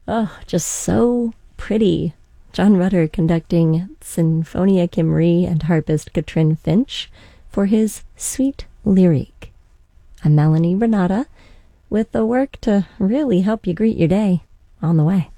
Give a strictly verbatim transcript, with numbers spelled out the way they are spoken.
Oh, just so pretty. John Rutter conducting Sinfonia Kimri and harpist Katrin Finch for his Sweet Lyrique. I'm Melanie Renata with the work to really help you greet your day on the way.